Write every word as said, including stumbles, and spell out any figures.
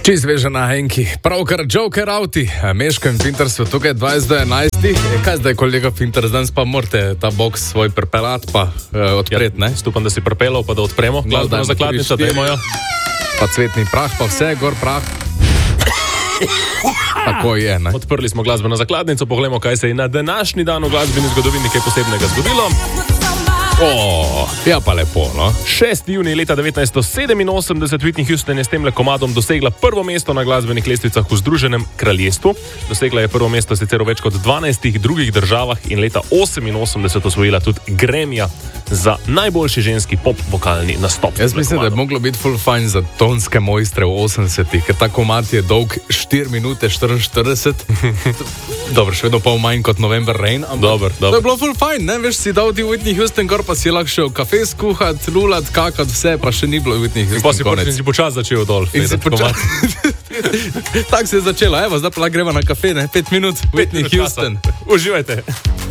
Čist veže na Henki, pravkar Joker Auti, Meško in Finter so tukaj dvajset do enajst. Kaj zdaj, kolega Finter, danes pa morate ta boks svoj prepelat pa uh, odpret, ne? Stupam, da si prepelal, pa da odpremo glasbeno zakladnico, dajmo jo. Pa cvetni prah, pa vse, gor prah. Tako je, ne? Odprli smo glasbeno zakladnico, pogledamo, kaj se je na današnji dan v glasbeni zgodovini kaj posebnega zgodilo. O, ja pa lepo, no. šesti junij leta devetnajststo sedeminosemdeset Whitney Houston je s temle komadom dosegla prvo mesto na glasbenih lestvicah v Združenem kraljestvu. Dosegla je prvo mesto sicer v več kot dvanajstih drugih državah in leta oseminosemdeset osvojila tudi Grammyja za najboljši ženski pop vokalni nastop. Jaz mislim, da je moglo biti full fajn za tonske mojstre v osemdesetih, ker ta komad je dolg štiri minute štiriinštirideset. Dobro, še vedno pol manj kot November Rain, ampak dober, dober. To je bilo full fajn, ne? Veš, si dal ti Whitney Houston gor, pa si lahko šel kafe skuhat, lulat, kakat, vse, pa še ni bilo Whitney Houston. Pa si konec. Pa si počas začel dol. In si počas. Tako se je začelo, evo, zdaj pa gremo na kafe, ne? Pet minut, Whitney Houston. Uživajte.